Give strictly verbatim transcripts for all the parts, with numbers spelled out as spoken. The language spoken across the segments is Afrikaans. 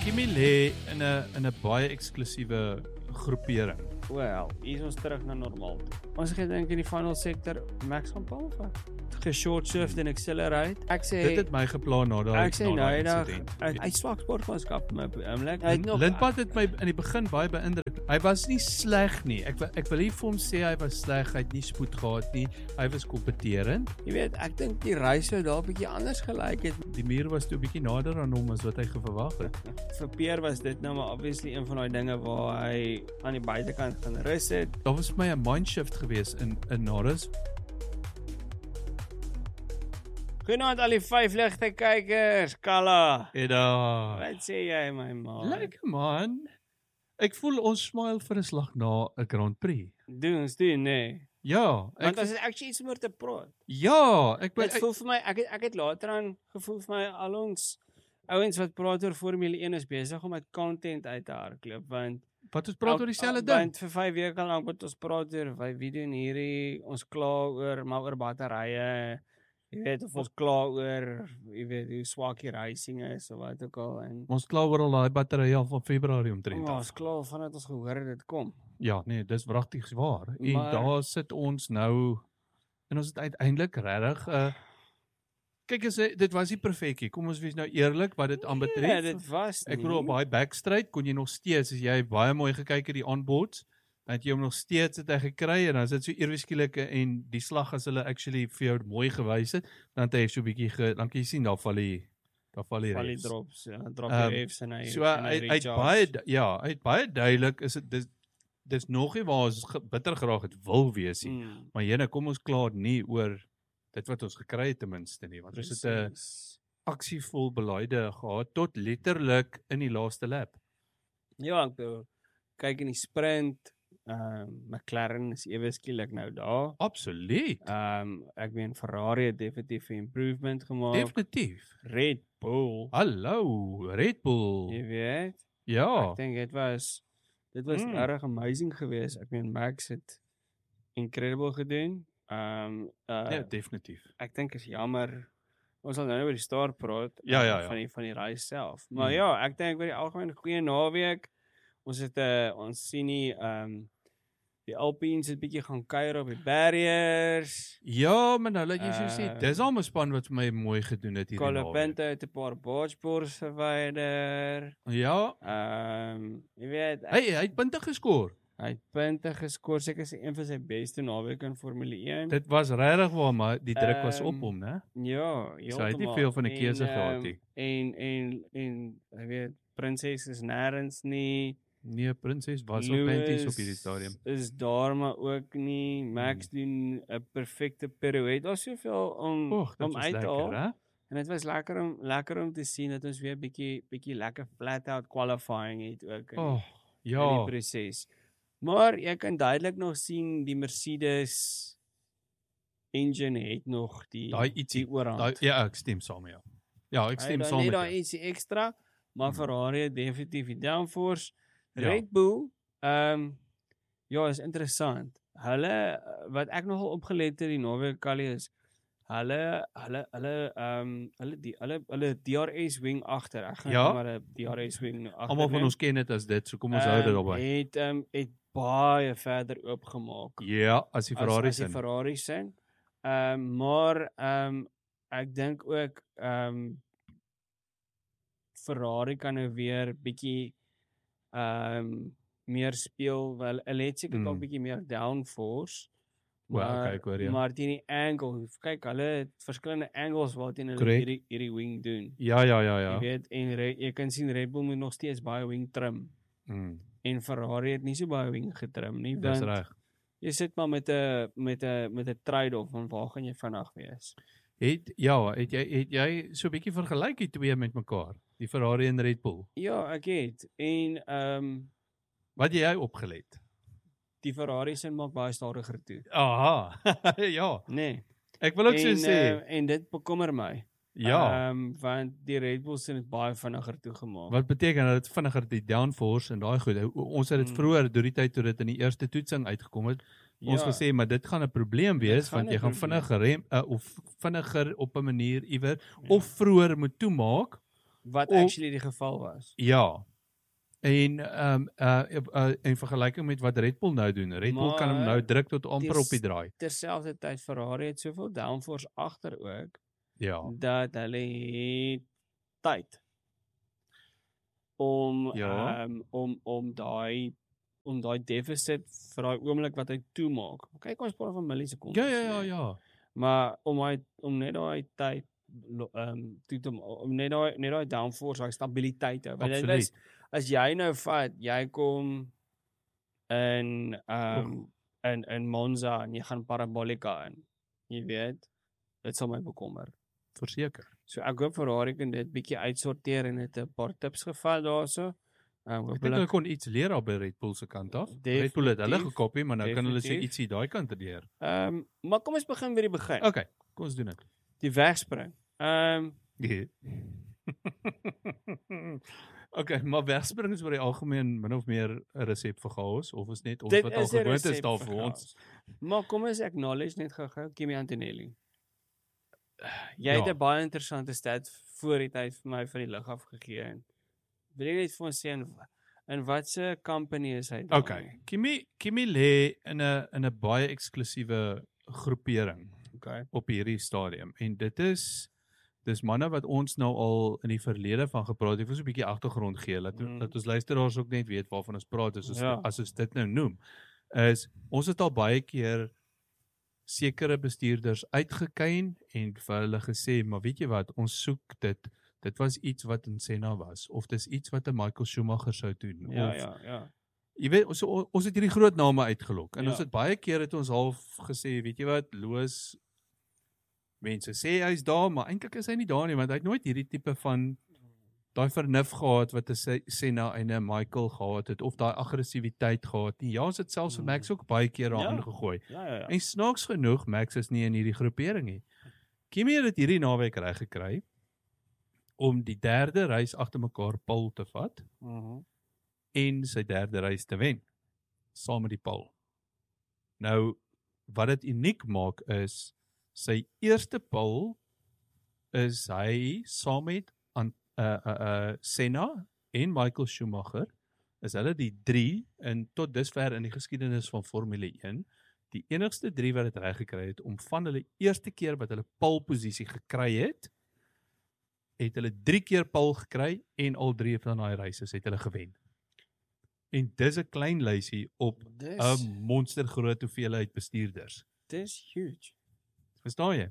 Kimi lê in 'n in 'n baie eksklusiewe groepering. Wel, hier is ons terug na normaal toe. Ons gedink in die final sector, Max van Palva. Geshort surfed en accelerate. Ek sê Dit het my gepla na daai Ek sê nou eendag, insident. hy swak sportmanskap met my oomlik. Hy het nog Lindpad het my in die begin baie beïndruk. Hy was nie sleg nie. Ek wil- ek wil nie vir hom sê hy was sleg, hy het nie spoed gehad nie. Hy was kompeterend. Jy weet, ek dink die reis sou daar 'n bietjie anders gelyk het. Die muur was toe 'n bietjie nader aan hom as wat hy verwag het. Vir Pierre was dit nou maar obviously een van daai dinge waar hy aan die buitekant gaan rus het. Daar was vir my 'n mindshift gewees in in Norris. Goeienaand al die vyf ligte kykers, Kalla. Eda. Wat sê jy my man? Lekker man. Ek voel ons smile vir 'n slag na 'n Grand Prix. Doen ons doen, nee. Ja, ek Want as dit actually iets meer te praat. ja, ek Dit ek, voel vir my, ek het, ek het later aan gevoel vir my al ons ouens wat praat oor Formule een is besig om met content uit te hardloop, want wat ons praat oor dieselfde ding. Want vir vyf weke lank wat ons praat oor, wy wie doen hierdie, ons kla oor maar oor batterye. Jy weet of ons kla oor, jy weet hoe swak die racing is of wat ook al en Ons kla oor al daai batterye al van Februarie omtrent oh, af. ons kla vandat ons gehoor het dit kom. Ja, nee, dis wragtig waar. En Maar- daar sit ons nou en ons het uiteindelik regtig 'n uh, kyk as hy- dit was nie perfek nie. Kom ons wees nou eerlik wat dit aanbetref. Ja, dit was nie. Ek bedoel op daai backstraight kon jy nog steeds as jy baie mooi gekyk het die onboards, dan het jy hom nog steeds het hy gekry en dan is dit so ewe skielik en die slag as hulle actually vir jou mooi gewys het, dan het hy so 'n bietjie ge, dan kan jy sien daar val die daar val die Val die refs. drops, ja, drop Ehm, die refs en hy So en hy hy het recharge. baie du- ja, hy het baie duidelik is dit dis dis nog nie waar ons ge- bitter graag het wil wees nie. Mm, Maar jene, kom ons klaar nie oor dit wat ons gekry het ten minste nie, want ons het 'n precies. aksievol beleide gehad tot letterlik in die laaste lap. Ja, ek bedoel, kyk in die sprint, ehm um, McLaren is ewe skielik nou daar. Absoluut. Ehm um, ek meen Ferrari het definitief 'n improvement gemaak. Definitief. Red Bull, Hallo, Red Bull. jy weet. Ja. Ek dink dit was dit was Mm. regtig amazing geweest. Ek meen Max het incredible gedoen. Ehm um, uh, Ja, definitief. ek dink is jammer. Ons sal nou oor die start praat Ja, uh, ja, ja. van die van die reis self. Maar Mm. ja, ek dink oor die algemeen 'n goeie naweek. Ons het 'n uh, ons sien nie ehm um, die Alpines het bietjie gaan kuier op die barriers. Ja, maar nou laat jy so sê, Uh, dis al 'n span wat vir my mooi gedoen het hierdie naweek. Colapinto het 'n paar bargeboards verwyder. Ja. Ehm um, jy weet, Hy hy het punte geskoor. hy het punte geskoor, seker is een van sy beste naweke in Formule een. Dit was regtig waar, maar die druk was op Ehm, hom, né? Ja, So hy het nie heeltemal. veel van 'n keuse En, gehad ehm, nie. En en en jy weet, Prinses is nêrens nie. Nee, Prinses was op panties op hierdie stadium. Is daar maar ook nie. Max Hmm. doen 'n perfekte pirouette. Daar's soveel om Och, dit om was uit te lekker, haal. hè? En dit was lekker om lekker om te sien dat ons weer bietjie bietjie lekker flat out qualifying het ook in, Oh, in ja. die proses. Maar jy kan duidelik nog sien die Mercedes engine het nog die Daai ietsie, die oorhand. Daai ja, ek stem saam met jou. Ja, ek Hy stem het saam net met daai jou. ietsie ekstra, maar Hmm. Ferrari het definitief die downforce. Ja. Red Bull, ehm um, ja, is interessant. Hulle wat ek nogal opgelet het die naweek Kali is hulle hulle hulle ehm um, hulle die hulle hulle D R S wing agter. Ek gaan Ja. net maar 'n D R S wing agter. Almal van ons ken dit as dit, so kom ons hou dit daarby. Het ehm um, het baie verder oopgemaak. Ja, as die Ferrari as, as se. die Ferrari sin. Ehm um, maar ehm um, ek dink ook ehm um, Ferrari kan nou weer bietjie ehm um, meer speel, wel hulle het seker dalk Mm. bietjie meer downforce. Wel, Maar kyk hoor, ja. maar teen die angle, kyk hulle het verskillende angles waarteen hulle Correct. hierdie hierdie wing doen. Ja, ja, ja, ja. Jy weet en re, jy kan sien Red Bull moet nog steeds baie wing trim Mm, en Ferrari het nie so baie wing getrim nie. dis want reg. Jy sit maar met 'n met 'n met 'n trade-off van waar gaan jy vinnig wees. Het ja, het jy het jy so 'n bietjie vergelyk die twee met mekaar, die Ferrari en Red Bull. Ja, ek het. En ehm um, Wat het jy opgelet? die Ferrari se maak baie stadiger toe. Aha. Ja, Nee. ek wil ook so en, sê. Uh, en dit bekommer my. Ja. Ehm um, want die Red Bull se het baie vinniger toegemaak. Wat beteken dat dit vinniger die downforce en daai goed. Ons het dit Mm. vroeër deur die tyd toe dit in die eerste toetsing uitgekom het. Ons Ja. gesê maar dit gaan 'n probleem wees gaan want jy 'n gaan probleem. vinniger rem uh, of vinniger op 'n manier iewers Ja. of vroeër moet toemaak wat Of- actually die geval was. Ja. En um, uh, uh, in vergelijking met wat Red Bull nou doen. Red Bull kan hem nou Maar druk tot amper dis- op die draai. Terselfdertyd Ferrari het soveel downforce agter ook Ja. dat hulle het tyd om Ja. um, om om daai om daai deficit vir daai oomblik wat hy toemaak. Kyk ons praat van millisekondes. Ja, ja, ja, nee. ja. Maar om hy om net daai tyd lo- ehm toe te om net daai net daai downforce, daai stabiliteit hou. Want dit Absoluut. is as jy nou vat, jy kom in ehm in in Monza en jy gaan Parabolica in. Jy weet, dit sal my bekommer. Verseker. So ek hoop Ferrari kan dit bietjie uitsorteer en het 'n paar tips gevat daarso. Ehm Ek dink hopelik hulle kon iets leer al by Red Bull se kant af. Definitief. Red Bull het hulle gekopie, maar nou kan hulle sê Definitief. ietsie daai kant leer. ehm um, maar kom ons begin by die begin. Okay, kom ons doen dit. Die wegspring. Ehm um, Ja. Okay, maar wegspring is oor die algemeen min of meer 'n resep vir chaos of is net ons dit wat al is 'n gewoond is resep daar vir vir ons. chaos. Maar kom ons acknowledge net gou-gou Kimi Antonelli. Jy Ja. het 'n baie interessante stat voor die tyd vir my van die lug af gegee en wil jy net vir ons sê in, in watse company is hy dan? Okay, Kimi Kimi lê in 'n in 'n baie eksklusiewe groepering Okay. op hierdie stadium en dit is dis manne wat ons nou al in die verlede van gepraat het. Ek wil so 'n bietjie agtergrond gee dat Mm. dat ons luisteraars ook net weet waarvan ons praat as ons Ja. as ons dit nou noem. Is ons het al baie keer sekere bestuurders uitgekyn en vir hulle gesê, maar weet jy wat, ons soek dit. Dit was iets wat in Senna was of dis iets wat 'n Michael Schumacher sou doen Ja, of ja, ja. jy weet ons ons het hierdie groot name uitgelok en Ja. ons het baie keer het ons half gesê, weet jy wat, Loos mense sê hy's daar, maar eintlik is hy nie daar nie want hy het nooit hierdie tipe van daai vernuf gehad wat 'n Se- Senna en 'n Michael gehad het of daai aggressiwiteit gehad nie. Ja, ons het selfs vir Max ook baie keer daarin Ja. gegooi. Ja, ja, ja. En snaaks genoeg, Max is nie in hierdie groepering nie. Kimi het dit hierdie naweek reg gekry om die derde reis agter mekaar pole te vat Mhm. en sy derde reis te wen saam met die pole. Nou wat dit uniek maak is sy eerste pole is hy saam met aan uh uh, uh Senna en Michael Schumacher is hulle die drie in tot dusver in die geskiedenis van Formule een die enigste drie wat dit reg gekry het om van hulle eerste keer wat hulle pole posisie gekry het het hulle drie keer pole gekry en al drie van daai reise het hulle gewen. En dis 'n klein lysie op 'n Dis monstergroot hoeveelheid bestuurders. dis huge. Verstaan jy?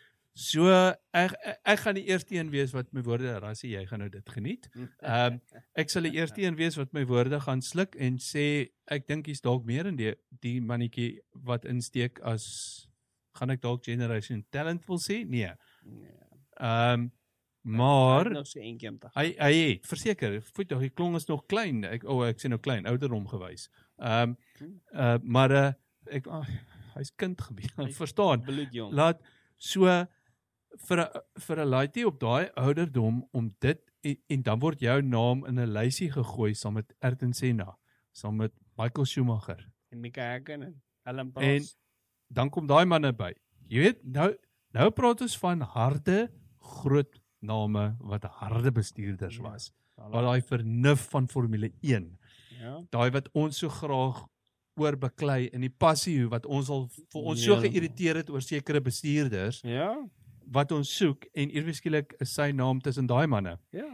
So ek ek, ek gaan die eerste een wees wat my woorde Rassie, jy gaan nou dit geniet. Ehm um, ek sal die eerste een wees wat my woorde gaan sluk en sê ek dink hier's dalk meer in die die mannetjie wat insteek as gaan ek dalk Generation Talent wil sê? Nee. Nee. Ehm um, maar nog so eentjie om te hy hy het verseker, voet die klong is nog klein. Ek o, oh, ek sê nou klein, ouderdom gewys. Ehm um, uh, maar uh, ek oh, hy's kind gebeur. Verstaan? bloedjong. Laat so vir 'n vir 'n laaitie op daai ouderdom om dit en, en dan word jou naam in 'n lysie gegooi saam met Ayrton Senna, saam met Michael Schumacher. En Mika Häkkinen en Alain En Prost. dan kom daai manne by. Jy weet, nou nou praat ons van harde groot name wat harde bestuurders was. Wat daai vernuf van Formule een. Ja. Daai wat ons so graag oorbeklei in die passie wat ons al vir ons Ja. so geïrriteer het oor sekere bestuurders Ja. wat ons soek en ewe skielik is sy naam tussen daai manne. Ja.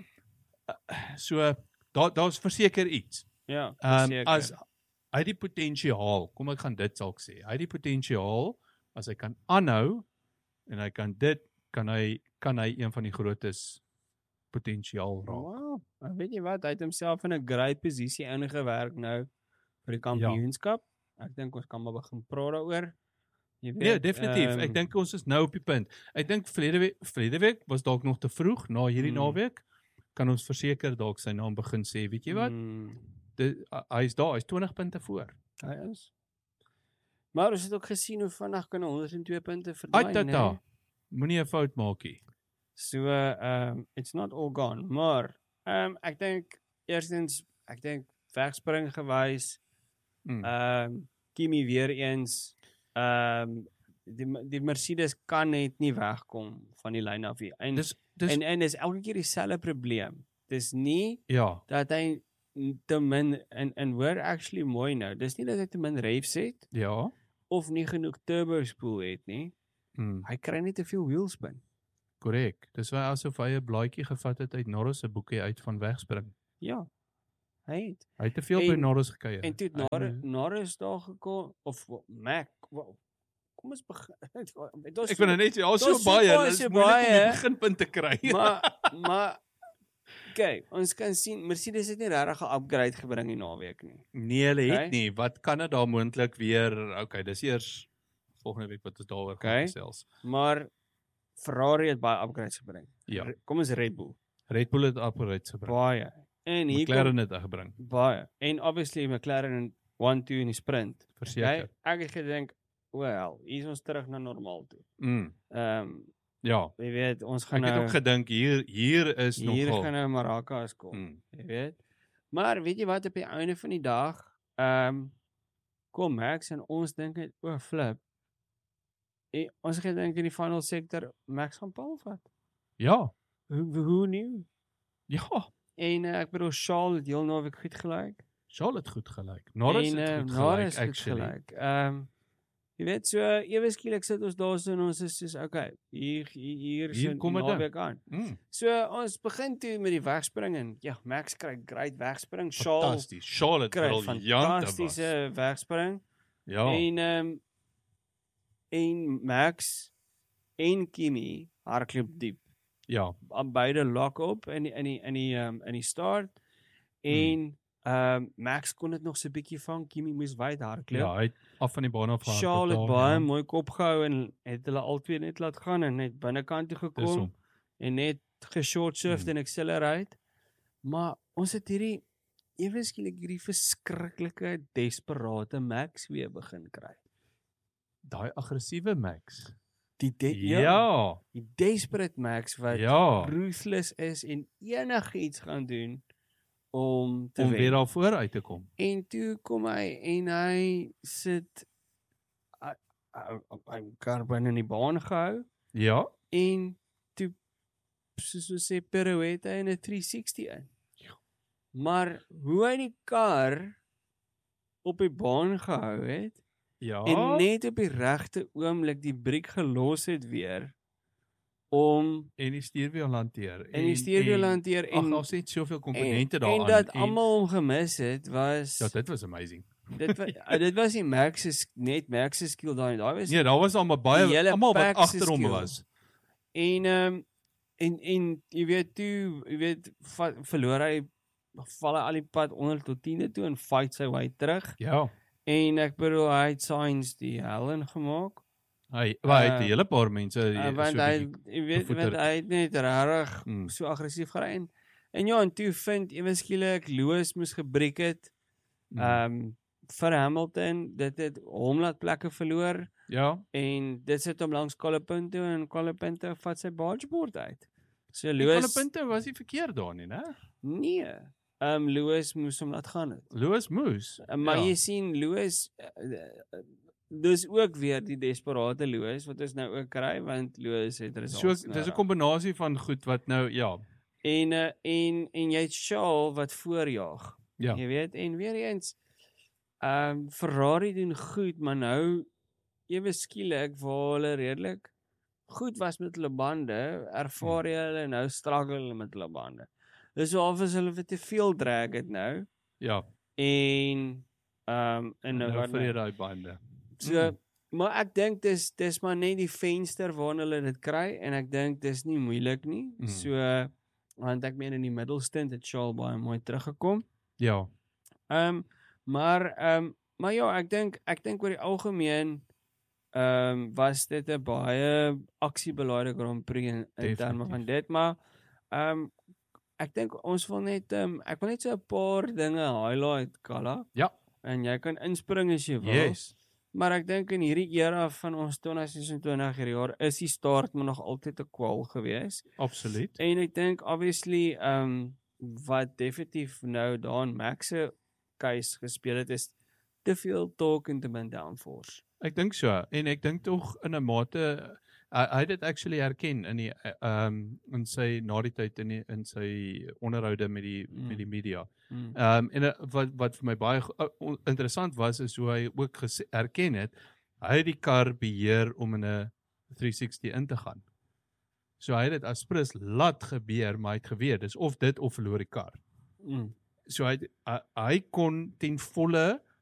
So daar daar's verseker iets. Ja. Ehm um, verseker. as hy het die potensiaal, kom ek gaan dit dalk sê. Hy het die potensiaal as hy kan aanhou en hy kan dit kan hy kan hy een van die grootes potensiaal raak. Wow. Maar weet jy wat, hy het homself in 'n great posisie ingewerk nou vir die kampioenskap. Ja. Ek dink ons kan maar begin praat daaroor. Jy weet. Nee, definitief. Um, Ek dink ons is nou op die punt. Ek dink verlede week verlede week was dalk nog te vroeg na hierdie Mm. naweek. Kan ons verseker dalk sy naam begin sê, weet jy wat? Mm, Dit hy's daar, hy's twintig punte voor. hy is. Maar ons het ook gesien hoe vinnig kan honderd en twee punte verdwyn, Atata. né? Moenie 'n fout maak nie. So, ehm um, it's not all gone, maar ehm um, ek dink eerstens ek dink wegspring gewys. Mm. Ehm um, Kimi weer eens ehm um, die die Mercedes kan net nie wegkom van die lyn af nie. En Dis dis En en dis elke keer dieselfde probleem. Dis nie ja, dat hy te min en en hoor actually mooi nou. Dis nie dat hy te min revs het ja. of nie genoeg turbo spoel het nie. Mm, Hy kry net te veel wheelspin. korrek. Dis waar asof hy 'n blaadjie gevat het uit Norris se boekie uit van wegspring. Ja. Hy het. Hy het te veel by En- Norris gekuier. En toe het Hy- Norris, Norris daar gekom of Mac. Wel, kom ons begin. Het ons Ek vind dit net ja, so Daar's so baie, baie, dis so moeilik om die baie. beginpunt te kry. maar maar kyk, ons kan sien Mercedes het nie regtig 'n upgrade gebring die naweek nie. Nee, hulle het Okay. nie. Wat kan dit daar moontlik weer? Okay, dis eers volgende week wat ons daaroor gaan Okay. gesels. Maar Ferrari het baie upgrades gebring. Ja. Re- Kom ons Red Bull. Red Bull het upgrades gebring. Baie. En hier kom McLaren het dit gebring. baie. En obviously McLaren one two in die sprint. Verseker. Ek het gedink, wel, hier is ons terug na normaal toe. Mm, Ehm um, ja. jy weet, ons gaan Ek het nou ook gedink hier hier is hier nogal. gaan nou Maracas kom. Mm, Jy weet. Maar weet jy wat op die einde van die dag, ehm um, kom Max en ons dink net, o, flip. En ons het gedink in die final sektor Max gaan Paul vat. ja. Hoe hoe nie? Ja. En uh, ek bedoel Charles het heel naweek goed gelyk. Charles het goed gelyk. Norris en, het uh, goed Norris gelyk het goed actually. gelyk. Ehm um, jy weet so ewe skielik sit ons daar so en ons is soos okay, hier hier, hier is Hier die kom 'n ding. naweek aan. Mm, So ons begin toe met die wegspring en ja, Max kry great wegspring. Charles fantasties. Charles het kry briljant. fantastiese wegspring. Ja. En ehm um, en Max en Kimi hardloop diep. Ja. Aan beide lock op in die, in die in die ehm um, in die start. En ehm um, Max kon dit nog so 'n bietjie vang. Kimi moes wyd hardloop. Ja, hy het af van die baan af gehard. Charles het totaal, baie ja. mooi kop gehou en het hulle albei net laat gaan en net binnekant toe Dis gekom hom. en net geshort surfed Hmm. en accelerate. Maar ons het hierdie ewe skielik hierdie verskriklike desperate Max weer begin kry. Daai aggressiewe Max. Die de Ja. Ja. die desperate Max wat ja. ruthless is en enigiets gaan doen om te Om wen. weer daar voor uit te kom. En toe kom hy en hy sit hy hy- hy kar binne in die baan gehou Ja. en toe soos ons sê pirouette in 'n three sixty in. Maar hoe hy die kar op die baan gehou het Ja. en net op die regte oomblik die briek gelos het weer om en die stuurwiel hanteer. en die stuurwiel hanteer Ag, en daar's net soveel en, komponente daaraan. en dat almal hom gemis het was Ja, dit was amazing. dit was dit was nie Max se net Max se skill daai daai was Nee, daar was almal Die baie hele almal wat pack se agter hom skill. was. En ehm um, en en jy weet toe, jy weet va, verloor hy val hy al die pad onder tot tiende toe en fight sy way terug. Ja. En ek bedoel hy het Sainz die hel in gemaak. Hy waar hy het 'n Uh, hele paar mense Uh, so want hy bietjie- jy weet bevoeter. want hy het net regtig Mm. so aggressief gery en en ja en toe vind ewe skielik Lewis moes gebreek het. mm, Ehm um, vir Hamilton dit het hom laat plekke verloor. ja. En dit sit hom langs Colapinto toe en Colapinto vat sy bargeboard uit. So Alle Lewis punte was nie verkeerd daar nie, né? nee. Ehm um, Lewis moes hom laat gaan het. Lewis Moose. Uh, maar ja. jy sien Lewis uh, uh, dis ook weer die desperate Lewis wat ons nou ook kry want Lewis het So results. dis 'n kombinasie van goed wat nou ja. En uh, en en jy het Charles wat voorjaag. Ja. Jy weet en weer eens ehm um, Ferrari doen goed, maar nou ewe skielik waar hulle redelik goed was met hulle bande, ervaar jy hulle nou struggle hulle met hulle bande. Dis so of as hulle vir te veel drag het nou Ja. en ehm um, en nou Nou wat vir nou? daai bande. So Mm. maar ek dink dis dis maar net die venster waarna hulle dit kry en ek dink dis nie moeilik nie. Mm. So want ek meen in die middelstint het Charles baie mooi teruggekom. Ja. Ehm um, maar ehm um, maar ja, ek dink ek dink oor die algemeen ehm um, was dit 'n baie aksiebelaaide Grand Prix in, in terme van dit, maar ehm um, ek dink ons wil net ehm um, ek wil net so 'n paar dinge highlight, Kalla. Ja. En jy kan inspring as jy wil. Yes. Maar ek dink in hierdie era van ons twintig sesentwintig hierdie jaar is die start maar nog altyd 'n kwal gewees. Absoluut. En ek dink obviously ehm um, wat definitief nou daar in Max se case gespeel het is te veel talk en te min downforce. Ek dink so en ek dink tog in 'n mate hy, hy het dit actually herken in die um in sy na die tyd in die, in sy onderhoude met die Mm. met die media. Mm. Um en uh, wat wat vir my baie uh, interessant was is hoe hy ook gesê, erken het hy het die kar beheer om in 'n three sixty in te gaan. So hy het dit as prins laat gebeur, maar hy het geweet dis of dit of verloor die kar. Mm. So hy hy, hy kon ten volle